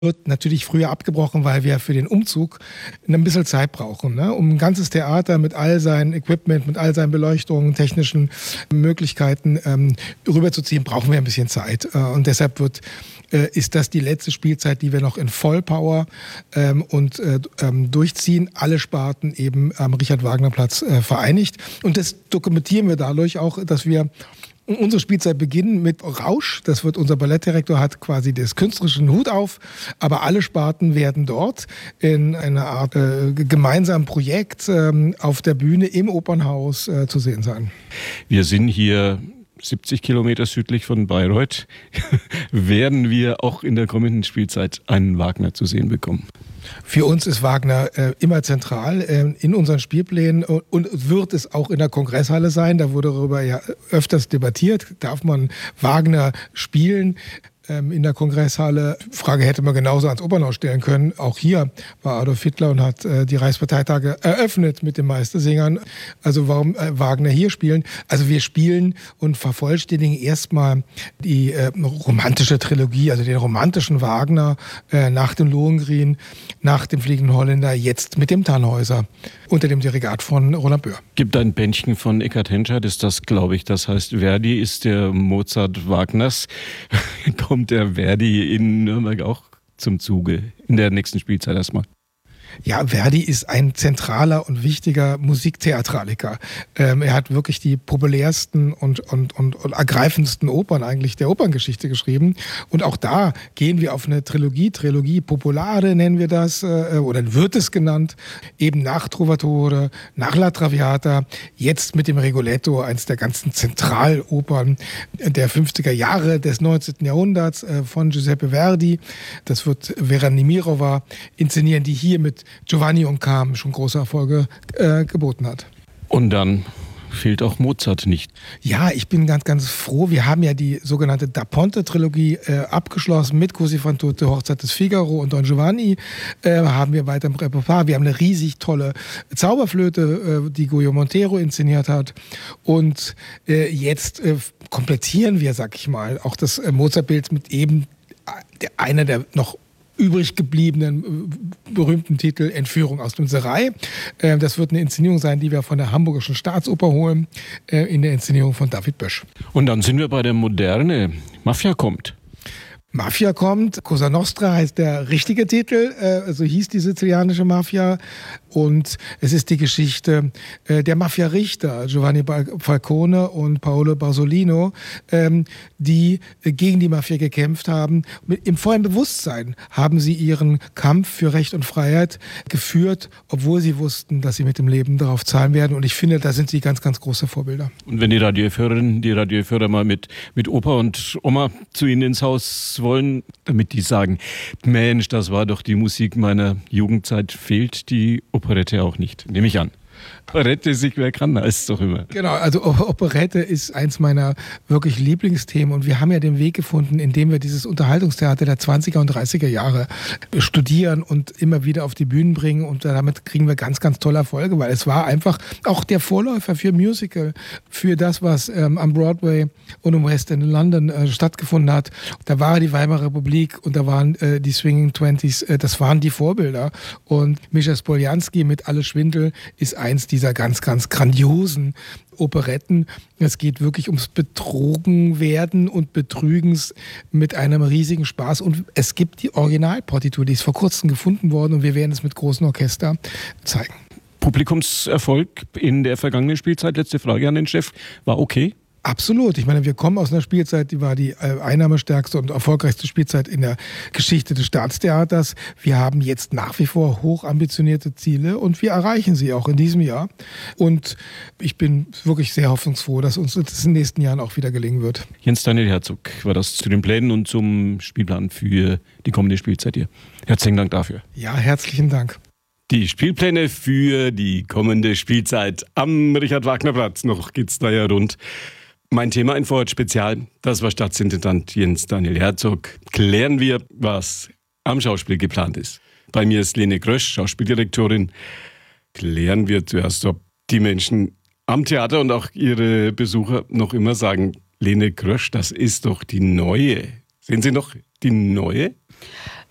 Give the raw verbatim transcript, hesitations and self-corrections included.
wird natürlich früher abgebrochen, weil wir für den Umzug ein bisschen Zeit brauchen. Ne? Um ein ganzes Theater mit all seinem Equipment, mit all seinen Beleuchtungen, technischen Möglichkeiten ähm, rüberzuziehen, brauchen wir ein bisschen Zeit. Äh, und deshalb wird, äh, ist das die letzte Spielzeit, die wir noch in Vollpower ähm, und äh, ähm, durchziehen. Alle Sparten eben am Richard-Wagner-Platz äh, vereinigt. Und das dokumentieren wir dadurch auch, dass wir unsere Spielzeit beginnen mit Rausch. Das wird unser Ballettdirektor, hat quasi des künstlerischen Hut auf. Aber alle Sparten werden dort in einer Art äh, gemeinsamen Projekt äh, auf der Bühne im Opernhaus äh, zu sehen sein. Wir sind hier siebzig Kilometer südlich von Bayreuth. Werden wir auch in der kommenden Spielzeit einen Wagner zu sehen bekommen? Für uns ist Wagner äh, immer zentral äh, in unseren Spielplänen und, und wird es auch in der Kongresshalle sein. Da wurde darüber ja öfters debattiert. Darf man Wagner spielen ähm, in der Kongresshalle? Frage hätte man genauso ans Opernhaus stellen können. Auch hier war Adolf Hitler und hat äh, die Reichsparteitage eröffnet mit den Meistersingern. Also warum äh, Wagner hier spielen? Also wir spielen und vervollständigen erstmal die äh, romantische Trilogie, also den romantischen Wagner äh, nach dem Lohengrin, nach dem Fliegenden Holländer, jetzt mit dem Tannhäuser unter dem Dirigat von Roland Böhr. Gibt ein Bändchen von Eckhard Henschert, ist das, glaube ich. Das heißt, Verdi ist der Mozart Wagners. Kommt der Verdi in Nürnberg auch zum Zuge in der nächsten Spielzeit erstmal? Ja, Verdi ist ein zentraler und wichtiger Musiktheatraliker. Ähm, er hat wirklich die populärsten und, und, und, und ergreifendsten Opern eigentlich der Operngeschichte geschrieben. Und auch da gehen wir auf eine Trilogie, Trilogie Popolare nennen wir das, äh, oder wird es genannt, eben nach Trovatore, nach La Traviata, jetzt mit dem Rigoletto, eins der ganzen Zentralopern der fünfziger Jahre des neunzehnten Jahrhunderts äh, von Giuseppe Verdi. Das wird Vera Nemirova inszenieren, die hier mit Giovanni und Carmen schon große Erfolge äh, geboten hat. Und dann fehlt auch Mozart nicht. Ja, ich bin ganz, ganz froh. Wir haben ja die sogenannte Da Ponte-Trilogie äh, abgeschlossen mit Così fan tutte, Hochzeit des Figaro und Don Giovanni. Äh, haben wir weiter im Repertoire. Wir haben eine riesig tolle Zauberflöte, äh, die Guillermo Montero inszeniert hat. Und äh, jetzt äh, komplettieren wir, sag ich mal, auch das äh, Mozart-Bild mit eben äh, einer der noch übrig gebliebenen berühmten Titel Entführung aus dem Serail. Das wird eine Inszenierung sein, die wir von der Hamburgischen Staatsoper holen, in der Inszenierung von David Bösch. Und dann sind wir bei der Moderne. Mafia kommt. Mafia kommt, Cosa Nostra heißt der richtige Titel, äh, so hieß die sizilianische Mafia. Und es ist die Geschichte äh, der Mafia-Richter, Giovanni Falcone und Paolo Borsellino, ähm, die äh, gegen die Mafia gekämpft haben. Mit, im vollen Bewusstsein haben sie ihren Kampf für Recht und Freiheit geführt, obwohl sie wussten, dass sie mit dem Leben darauf zahlen werden. Und ich finde, da sind sie ganz, ganz große Vorbilder. Und wenn die Radiohörerinnen, die Radiohörer mal mit, mit Opa und Oma zu Ihnen ins Haus wollen, damit die sagen, Mensch, das war doch die Musik meiner Jugendzeit, fehlt die Operette auch nicht, nehme ich an. Operette, sich wer kann, da ist es doch immer. Genau, also Operette ist eins meiner wirklich Lieblingsthemen und wir haben ja den Weg gefunden, indem wir dieses Unterhaltungstheater der zwanziger und dreißiger Jahre studieren und immer wieder auf die Bühnen bringen und damit kriegen wir ganz, ganz tolle Erfolge, weil es war einfach auch der Vorläufer für Musical, für das, was ähm, am Broadway und im West End in London äh, stattgefunden hat. Da war die Weimarer Republik und da waren äh, die Swinging Twenties, äh, das waren die Vorbilder und Mischa Spoljanski mit Alle Schwindel ist eins dieser ganz, ganz grandiosen Operetten. Es geht wirklich ums Betrogenwerden und Betrügens mit einem riesigen Spaß. Und es gibt die Originalpartitur, die ist vor kurzem gefunden worden und wir werden es mit großem Orchester zeigen. Publikumserfolg in der vergangenen Spielzeit, letzte Frage an den Chef, war okay? Absolut. Ich meine, wir kommen aus einer Spielzeit, die war die einnahmestärkste und erfolgreichste Spielzeit in der Geschichte des Staatstheaters. Wir haben jetzt nach wie vor hochambitionierte Ziele und wir erreichen sie auch in diesem Jahr. Und ich bin wirklich sehr hoffnungsfroh, dass uns das in den nächsten Jahren auch wieder gelingen wird. Jens Daniel Herzog war das zu den Plänen und zum Spielplan für die kommende Spielzeit hier. Herzlichen Dank dafür. Ja, herzlichen Dank. Die Spielpläne für die kommende Spielzeit am Richard-Wagner-Platz. Noch geht's da ja rund. Mein Thema in Vorort Spezial, das war Staatsintendant Jens Daniel Herzog. Klären wir, was am Schauspiel geplant ist. Bei mir ist Lene Grösch, Schauspieldirektorin. Klären wir zuerst, ob die Menschen am Theater und auch ihre Besucher noch immer sagen, Lene Grösch, das ist doch die Neue. Sehen Sie noch die Neue? Äh, ich